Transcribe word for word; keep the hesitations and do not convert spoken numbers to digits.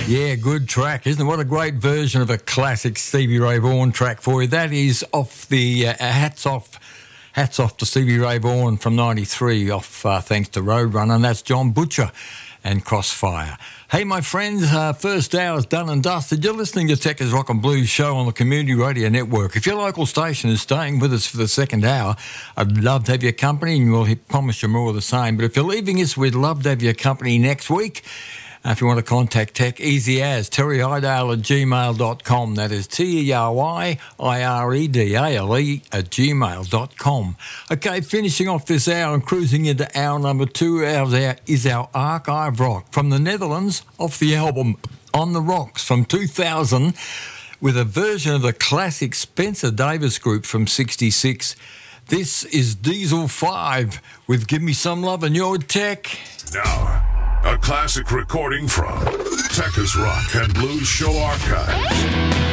Yeah, good track, isn't it? What a great version of a classic Stevie Ray Vaughan track for you. That is off the uh, hats off. Hats off to Stevie Ray Vaughan from ninety-three, off uh, thanks to Roadrunner, and that's John Butcher and Crossfire. Hey, my friends, uh, first hour is done and dusted. You're listening to Techers Rock and Blues show on the Community Radio Network. If your local station is staying with us for the second hour, I'd love to have your company, and we'll promise you more of the same. But if you're leaving us, we'd love to have your company next week. Uh, if you want to contact Tech, easy as Terry Idale at gmail dot com. That is T E R Y I R E D A L E at gmail dot com. Okay, finishing off this hour and cruising into hour number two hours our, is our Archive Rock from the Netherlands, off the album On the Rocks from two thousand, with a version of the classic Spencer Davis Group from sixty-six. This is Diesel five with Give Me Some Love and Your Tech. Now, a classic recording from Techers Rock and Blues Show Archives.